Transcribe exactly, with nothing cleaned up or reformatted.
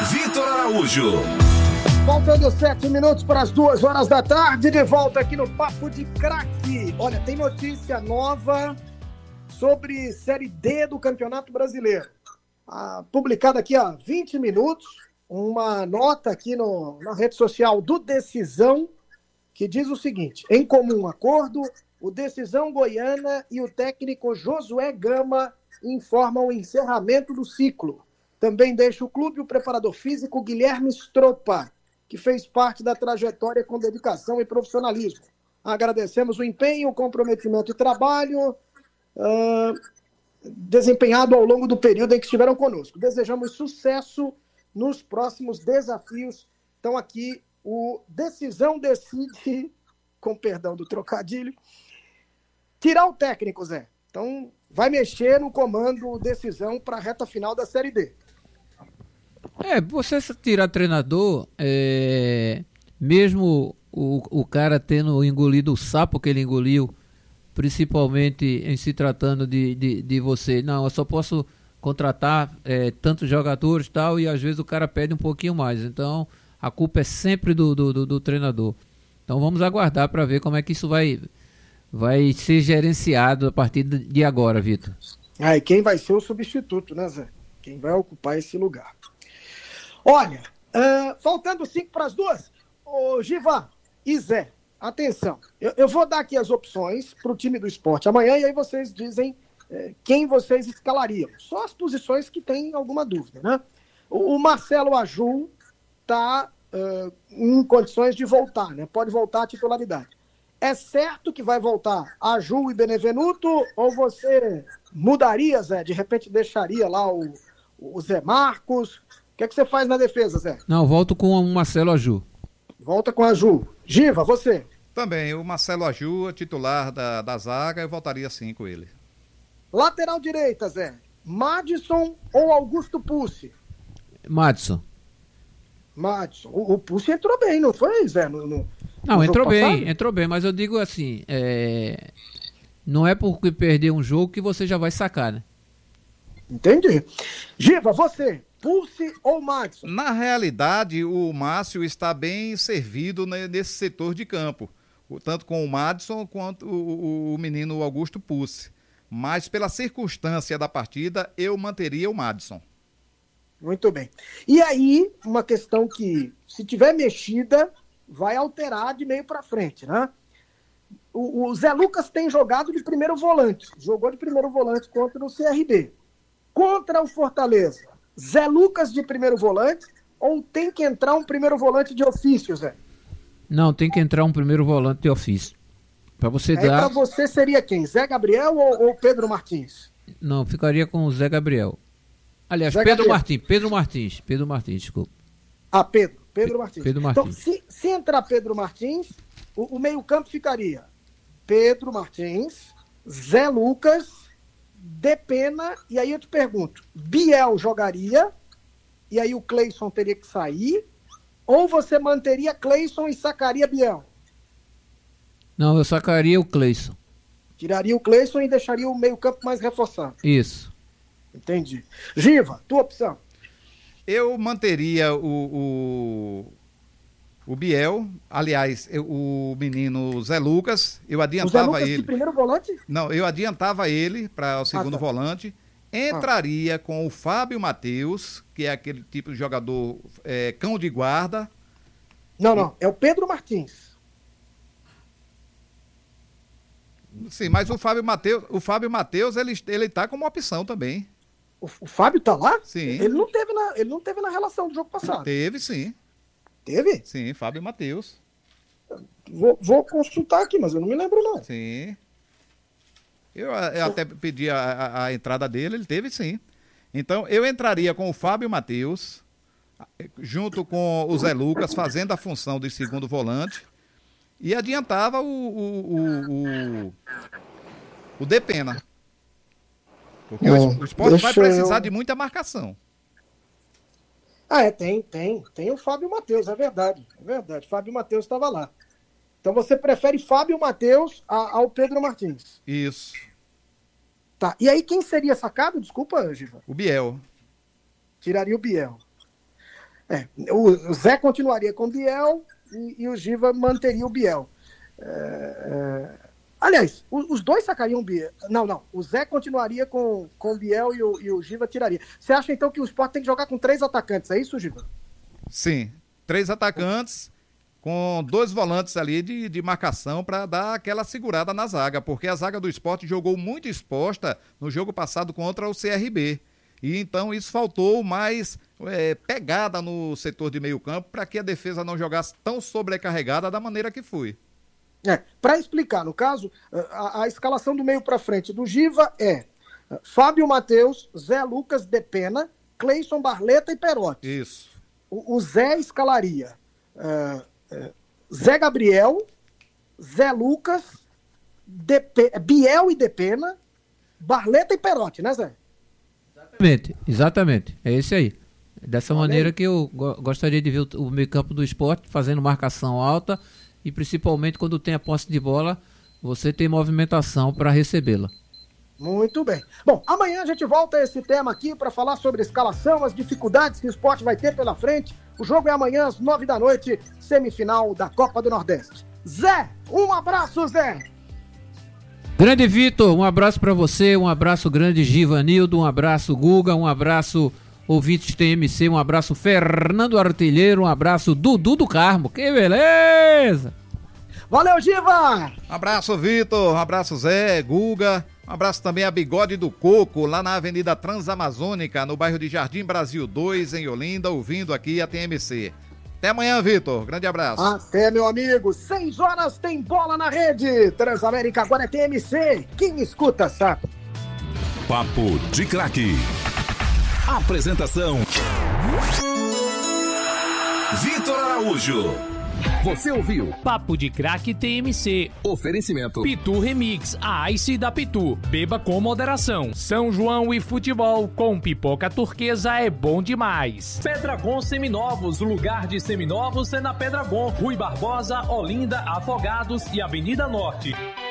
Vitor Araújo. Faltando sete minutos para as duas horas da tarde, de volta aqui no Papo de Craque. Olha, tem notícia nova sobre Série D do Campeonato Brasileiro. Ah, publicada aqui há vinte minutos, uma nota aqui no, na rede social do Decisão, que diz o seguinte: em comum acordo, o Decisão Goiana e o técnico Josué Gama informam o encerramento do ciclo. Também deixa o clube o preparador físico Guilherme Stroppa, que fez parte da trajetória com dedicação e profissionalismo. Agradecemos o empenho, o comprometimento e trabalho uh, desempenhado ao longo do período em que estiveram conosco. Desejamos sucesso nos próximos desafios. Então aqui o Decisão decide, com perdão do trocadilho, tirar o técnico, Zé. Então vai mexer no comando Decisão para a reta final da Série D. É, você tirar treinador, é, mesmo o, o cara tendo engolido o sapo que ele engoliu, principalmente em se tratando de, de, de você, não, eu só posso contratar é, tantos jogadores e tal, e às vezes o cara pede um pouquinho mais, então a culpa é sempre do, do, do, do treinador. Então vamos aguardar para ver como é que isso vai, vai ser gerenciado a partir de agora, Vitor. Ah, e quem vai ser o substituto, né, Zé? Quem vai ocupar esse lugar? Olha, uh, faltando cinco para as duas, ô Givan e Zé, atenção, eu, eu vou dar aqui as opções para o time do esporte amanhã e aí vocês dizem eh, quem vocês escalariam. Só as posições que tem alguma dúvida, né? O, o Marcelo Aju está uh, em condições de voltar, né? Pode voltar à titularidade. É certo que vai voltar Aju e Benevenuto ou você mudaria, Zé? De repente deixaria lá o, o Zé Marcos? O que é que você faz na defesa, Zé? Não, volto com o Marcelo Aju. Volta com a Aju. Giva, você? Também, o Marcelo Aju, titular da, da zaga, eu voltaria sim com ele. Lateral direita, Zé. Madison ou Augusto Pucci? Madison. Madison. O, o Pucci entrou bem, não foi, Zé? No, no, não, no entrou bem, passado? entrou bem, mas eu digo assim, é... não é porque perder um jogo que você já vai sacar, né? Entendi. Giva, você? Pucci ou Madison? Na realidade, o Márcio está bem servido nesse setor de campo, tanto com o Madison quanto o, o, o menino Augusto Pucci. Mas pela circunstância da partida, eu manteria o Madison. Muito bem. E aí, uma questão que, se tiver mexida, vai alterar de meio para frente, né? O, o Zé Lucas tem jogado de primeiro volante, jogou de primeiro volante contra o C R B. Contra o Fortaleza, Zé Lucas de primeiro volante ou tem que entrar um primeiro volante de ofício, Zé? Não, tem que entrar um primeiro volante de ofício. Para você Aí dar... para você seria quem? Zé Gabriel ou, ou Pedro Martins? Não, ficaria com o Zé Gabriel. Aliás, Zé Pedro Gabriel. Martins, Pedro Martins, Pedro Martins, desculpa. Ah, Pedro, Pedro Martins. Pedro Martins. Então, se, se entrar Pedro Martins, o, o meio-campo ficaria Pedro Martins, Zé Lucas, Depena, e aí eu te pergunto, Biel jogaria, e aí o Cleison teria que sair, ou você manteria Cleison e sacaria Biel? Não, eu sacaria o Cleison. Tiraria o Cleison e deixaria o meio-campo mais reforçado. Isso. Entendi. Giva, tua opção? Eu manteria o, o, o Biel, aliás, eu, o menino Zé Lucas, eu adiantava o Zé Lucas ele. De primeiro volante? Não, eu adiantava ele para o segundo ah, tá. volante, entraria ah. com o Fábio Matheus, que é aquele tipo de jogador é, cão de guarda. Não, não, é o Pedro Martins. Sim, mas o Fábio Matheus, o Fábio Matheus, ele, ele tá como opção também. O, o Fábio tá lá? Sim. Ele não teve na, ele não teve na relação do jogo passado. Teve, sim. Teve? Sim, Fábio Matheus. Vou, vou consultar aqui, mas eu não me lembro não. Sim. Eu, eu até pedi a, a, a entrada dele, ele teve sim. Então, eu entraria com o Fábio Matheus, junto com o Zé Lucas, fazendo a função de segundo volante, e adiantava o, o, o, o, o Depena. Porque Bom, o esporte vai precisar eu... de muita marcação. Ah, é, tem, tem. Tem o Fábio Matheus, é verdade. É verdade, Fábio Matheus estava lá. Então você prefere Fábio Matheus ao Pedro Martins? Isso. Tá, e aí quem seria sacado? Desculpa, Giva. O Biel. Tiraria o Biel. É, o Zé continuaria com o Biel e, e o Giva manteria o Biel. É, é... Aliás, os, os dois sacariam o Biel. Não, não. O Zé continuaria com, com o Biel e o, e o Giva tiraria. Você acha, então, que o Sport tem que jogar com três atacantes? É isso, Giva? Sim. Três atacantes com dois volantes ali de, de marcação para dar aquela segurada na zaga, porque a zaga do Sport jogou muito exposta no jogo passado contra o C R B. E então isso faltou mais é, pegada no setor de meio campo para que a defesa não jogasse tão sobrecarregada da maneira que foi. É, para explicar, no caso, a, a escalação do meio para frente do Giva é Fábio Matheus, Zé Lucas, Depena, Cleison, Barleta e Perotti. Isso. O, o Zé escalaria uh, uh, Zé Gabriel, Zé Lucas, Depe, Biel e Depena, Barleta e Perotti, né, Zé? Exatamente, exatamente. É esse aí. Dessa Olha maneira aí. que eu go- gostaria de ver o, o meio campo do Sport fazendo marcação alta e principalmente quando tem a posse de bola, você tem movimentação para recebê-la. Muito bem. Bom, amanhã a gente volta a esse tema aqui para falar sobre escalação, as dificuldades que o Sport vai ter pela frente. O jogo é amanhã às nove da noite, semifinal da Copa do Nordeste. Zé, um abraço, Zé! Grande Vitor, um abraço para você, um abraço grande Givanildo, um abraço Guga, um abraço ouvintes T M C, um abraço Fernando Artilheiro, um abraço Dudu do Carmo, que beleza! Valeu, Giva! Abraço, Vitor, um abraço, Zé, Guga, um abraço também a Bigode do Coco, lá na Avenida Transamazônica, no bairro de Jardim Brasil dois, em Olinda, ouvindo aqui a T M C. Até amanhã, Vitor, grande abraço. Até, meu amigo, seis horas tem bola na rede, Transamérica agora é T M C, quem escuta sabe. Papo de Craque. Apresentação: Vitor Araújo. Você ouviu Papo de Craque T M C. Oferecimento Pitu Remix, a Ice da Pitu. Beba com moderação. São João e futebol com pipoca turquesa é bom demais. Pedragon Seminovos, lugar de seminovos é na Pedragon. Rui Barbosa, Olinda, Afogados e Avenida Norte.